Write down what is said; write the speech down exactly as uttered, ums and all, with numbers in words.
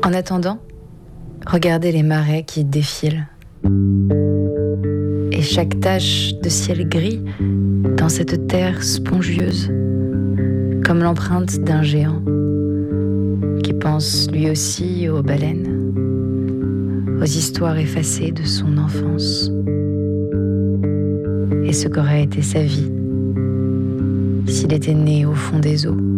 En attendant, regardez les marais qui défilent. Et chaque tache de ciel gris dans cette terre spongieuse, comme l'empreinte d'un géant qui pense lui aussi aux baleines, aux histoires effacées de son enfance. Et ce qu'aurait été sa vie s'il était né au fond des eaux.